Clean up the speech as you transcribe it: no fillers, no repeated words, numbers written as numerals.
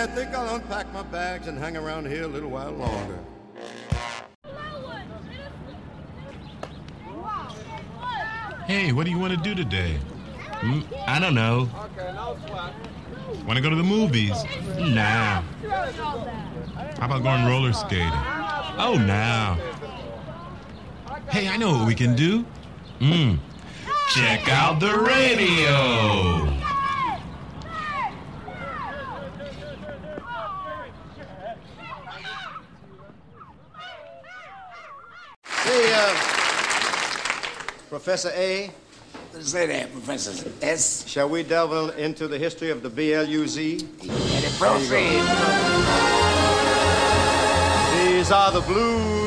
think I'll unpack my bags and hang around here a little while longer. Hey, what do you want to do today? I don't know. Want to go to the movies? Nah. How about going roller skating? Oh, nah. Hey, I know what we can do. Check out the radio. Hey, Professor A. Say that, Professor S. Shall we delve into the history of the BLUZ? And it proceeds. These are the blues